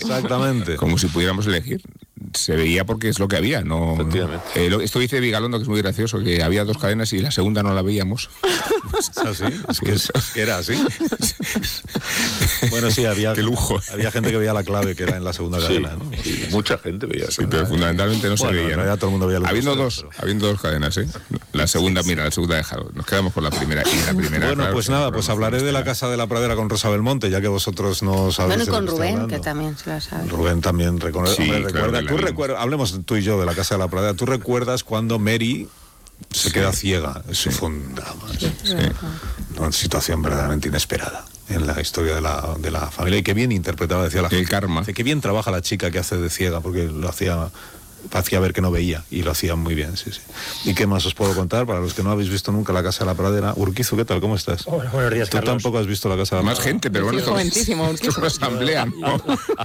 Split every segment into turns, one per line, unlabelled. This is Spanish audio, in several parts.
Exactamente.
Como si pudiéramos elegir. Se veía porque es lo que había, ¿no?
Efectivamente.
Esto dice Vigalondo, que es muy gracioso, que había 2 cadenas y la segunda no la veíamos.
¿Es así? Es que era así. Bueno, sí, había...
Qué lujo.
Había gente que veía la clave, que era en la segunda cadena, ¿no?
Sí, mucha gente veía eso.
Sí, pero fundamentalmente no se veía, ¿no?
Todo el mundo veía los
habiendo
dos,
habiendo 2 cadenas, ¿eh? La segunda, mira, la segunda dejado. Nos quedamos con la primera. Y la primera,
bueno,
claro,
pues nada, pues hablaré de la Casa de la Pradera con Rosa Belmonte, ya que vosotros no sabéis.
Bueno, y
de
con
lo que estoy
Rubén,
hablando.
que también se la sabe.
Rubén también reconoce.
Sí,
Hombre,
claro
recuerda,
que la vimos.
hablemos tú y yo de la Casa de la Pradera. ¿Tú recuerdas cuando Mary se queda ciega? Eso fue un drama. Una situación verdaderamente inesperada en la historia de la familia, y qué bien interpretada, decía la gente.
El karma.
Qué bien trabaja la chica que hace de ciega, porque lo hacía ver que no veía, y lo hacía muy bien, sí. ¿Y qué más os puedo contar? Para los que no habéis visto nunca la Casa de la Pradera. Urquizu, ¿qué tal? ¿Cómo estás?
Hola, buenos días,
Tú
Carlos.
tampoco has visto la Casa de la
Más
Pradera.
gente, pero bueno,
Sí, joventísimo,
esto es una asamblea, ¿no?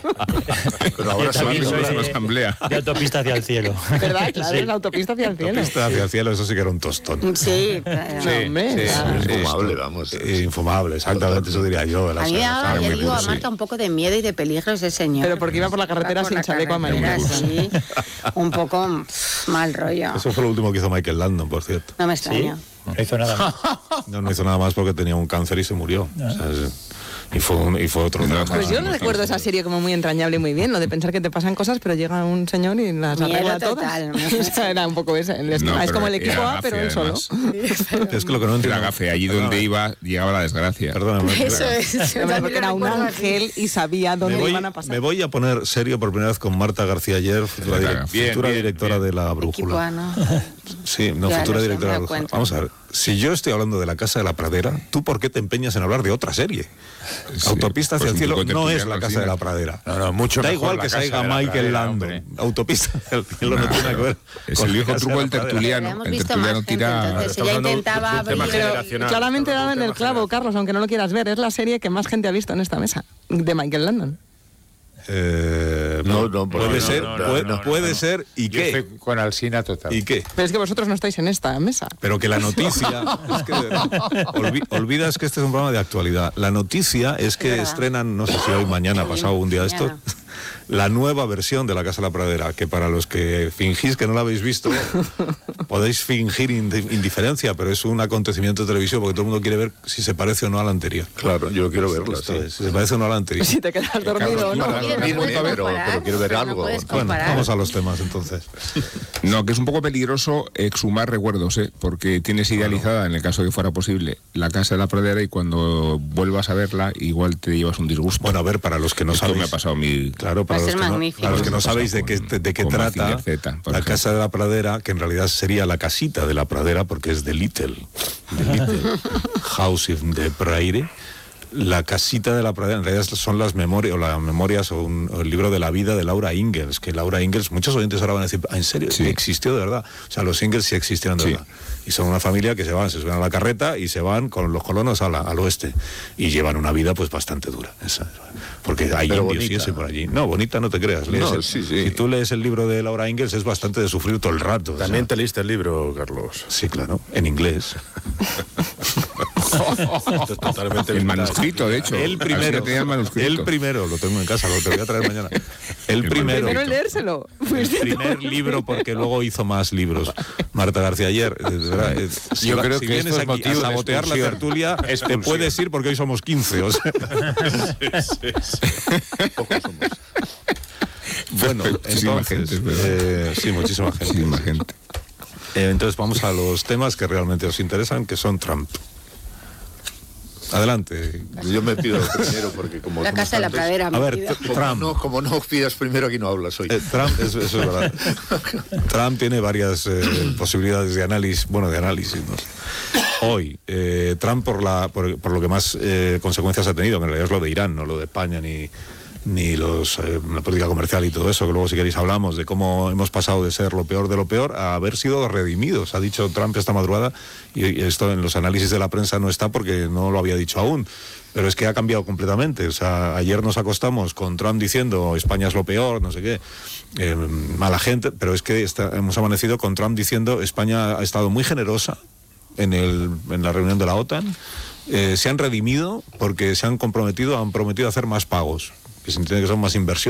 Pero ahora
Yo también
se
soy
es una asamblea.
de autopista hacia el cielo.
¿Verdad? Claro, es la autopista hacia el cielo.
Autopista hacia el cielo, eso sí que era un tostón.
Sí,
Hombre, claro.
Es infumable, vamos.
Infumable, exactamente, eso diría yo.
A mí me daba, ya digo, a Marta un poco de miedo y de peligro ese señor.
Pero porque iba por la carretera sin chaleco amarillo.
Sí, un poco mal rollo.
Eso fue lo último que hizo Michael Landon, por cierto.
No me extraña.
No hizo nada más.
No hizo nada más porque tenía un cáncer y se murió. O sea, y fue otro drama.
Pues yo no recuerdo esa serie como muy entrañable y muy bien, lo de pensar que te pasan cosas, pero llega un señor y las
Miedo
arregla
total.
todas. O sea, era un poco ese. Es
pero
como el equipo
era
A, pero
gafe,
él solo.
además.
Es que lo que no entiendo...
Era gafe, allí donde iba, llegaba la desgracia.
Perdóname.
Eso es.
Porque era un ángel y sabía dónde iban a pasar.
Me voy a poner serio por primera vez con Marta García Ayer, futura, directora de La
Equipo A,
Brújula.
¿no?
Sí, no,
Ya
futura
lo sé,
directora
me
de
da
La Brújula.
cuenta.
Vamos a ver, si yo estoy hablando de la Casa de la Pradera, ¿tú por qué te empeñas en hablar de otra serie?
Sí,
Autopista hacia
pues
el
un
cielo
poco
no es
tertuliano
la
al
Casa
cine.
de la Pradera.
No, mucho
Da
mejor
igual
la
que
Casa
salga
de la
Michael
Pradera,
Landon.
hombre.
Autopista hacia el cielo no tiene nada que ver.
Es
con
el
la
viejo
Casa
truco
de
del
la Pradera.
tertuliano.
Hemos
El
visto
tertuliano
más gente,
tira...
entonces
Estamos
ella
hablando de un
intentaba
tema
abrir...
generacional.
Claramente
Estamos
daban
hablando de
el
un tema
clavo,
generacional.
Carlos, aunque no lo quieras ver. Es la serie que más gente ha visto en esta mesa, de Michael Landon.
Puede ser, ¿y
Yo
qué?
estoy con Alsina total.
¿Y qué?
Pero es que vosotros no estáis en esta mesa.
Pero que la noticia es que olvidas que este es un programa de actualidad. La noticia es que
verdad.
estrenan, no sé si hoy, mañana, pasado un día de esto,
Mañana.
la nueva versión de La Casa de la Pradera, que para los que fingís que no la habéis visto, podéis fingir indiferencia, pero es un acontecimiento de televisión porque todo el mundo quiere ver si se parece o no a la anterior.
Claro, yo quiero verla.
Esto
Sí.
es, si se parece o no a la anterior.
Si te quedas dormido o no.
No, no puedes
pero
comparar,
quiero ver
no
algo.
puedes
Bueno,
comparar.
vamos a los temas entonces.
No, que es un poco peligroso exhumar recuerdos, porque tienes idealizada, en el caso de que fuera posible, la Casa de la Pradera y cuando vuelvas a verla, igual te llevas un disgusto.
Bueno, a ver, para los que no
Esto
sabéis...
me ha pasado a mí.
Claro, para
Va a
los,
ser
que no,
magnífico.
para los que no
Pasa
sabéis de qué
con
trata
Mazinger Z, por
la
ejemplo.
Casa de la Pradera, que en realidad sería la casita de la Pradera, porque es de Little House in the Prairie. La casita de la Pradera, en realidad son las memorias, o el libro de la vida de Laura Ingalls, que Laura Ingalls, muchos oyentes ahora van a decir, ¿en serio?
Sí.
¿Existió de verdad? O sea, los Ingalls sí existieron de
Sí.
verdad. Y son una familia que se suben a la carreta y se van con los colonos al oeste. Y llevan una vida pues bastante dura. Porque hay
Pero
indios
bonita.
y eso por allí. No, bonita no te creas.
No, sí.
Si tú lees el libro de Laura Ingalls es bastante de sufrir todo el rato.
También te leíste el libro, Carlos.
Sí, claro, en inglés.
Esto es totalmente
El
vital.
manuscrito, de hecho.
El primero,
Alsina tenía el manuscrito.
lo tengo en casa, lo te voy a traer mañana. El primero.
Primero leérselo.
El primer libro, porque luego hizo más libros. Marta García Ayer, de verdad,
Yo creo
si
que
vienes
esto es
aquí
motivo
a
de
sabotear la
expulsión.
tertulia, te
Expulsión.
puedes ir porque hoy somos 15. O sea.
Pocos somos.
Bueno,
Muchísima
entonces,
gente, es verdad.
sí, muchísima gente.
Muchísima gente.
Entonces vamos a los temas que realmente os interesan, que son Trump. Adelante.
Yo me pido primero porque como
La
somos
Casa de la
tantos,
Pradera.
A
mi
ver,
vida.
como no pidas primero, aquí no hablas hoy.
Trump, eso es verdad. Trump tiene varias posibilidades de análisis, ¿no? Hoy, Trump por lo que más consecuencias ha tenido, que en realidad es lo de Irán, no lo de España ni la política comercial y todo eso, que luego si queréis hablamos de cómo hemos pasado de ser lo peor de lo peor a haber sido redimidos, ha dicho Trump esta madrugada, y esto en los análisis de la prensa no está porque no lo había dicho aún, pero es que ha cambiado completamente. O sea, ayer nos acostamos con Trump diciendo España es lo peor, no sé qué, mala gente, pero es que hemos amanecido con Trump diciendo España ha estado muy generosa en la reunión de la OTAN, se han redimido porque han prometido hacer más pagos, que se entiende que son más inversiones.